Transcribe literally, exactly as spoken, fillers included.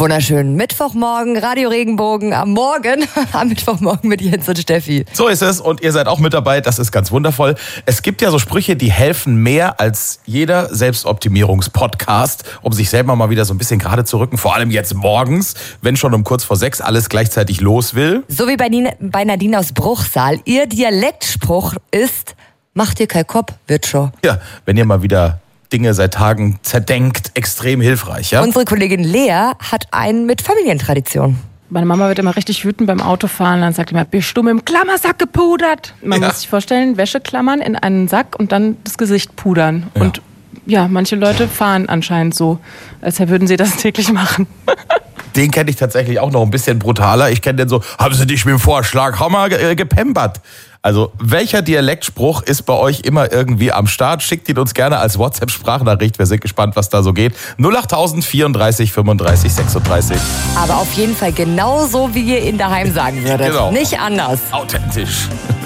wunderschönen Mittwochmorgen, Radio Regenbogen am Morgen, am Mittwochmorgen mit Jens und Steffi. So ist es und ihr seid auch mit dabei, das ist ganz wundervoll. Es gibt ja so Sprüche, die helfen mehr als jeder Selbstoptimierungspodcast, um sich selber mal wieder so ein bisschen gerade zu rücken, vor allem jetzt morgens, wenn schon um kurz vor sechs alles gleichzeitig los will. So wie bei, Nina, bei Nadine aus Bruchsal, ihr Dialektspruch ist, mach dir kein Kopf, wird schon. Ja, wenn ihr mal wieder Dinge seit Tagen zerdenkt, extrem hilfreich, ja? Unsere Kollegin Lea hat einen mit Familientradition. Meine Mama wird immer richtig wütend beim Autofahren. Dann sagt immer, bist du mit dem Klammersack gepudert? Man ja. muss sich vorstellen, Wäscheklammern in einen Sack und dann das Gesicht pudern. Ja. Und ja, manche Leute fahren anscheinend so, als würden sie das täglich machen. Den kenne ich tatsächlich auch noch ein bisschen brutaler. Ich kenne den so, haben Sie dich mit dem Vorschlaghammer ge- gepempert? Also, welcher Dialektspruch ist bei euch immer irgendwie am Start? Schickt ihn uns gerne als WhatsApp-Sprachnachricht. Wir sind gespannt, was da so geht. null acht vierunddreißig fünfunddreißig sechsunddreißig. Aber auf jeden Fall genauso, wie ihr ihn daheim sagen würdet. Genau. Nicht anders. Authentisch.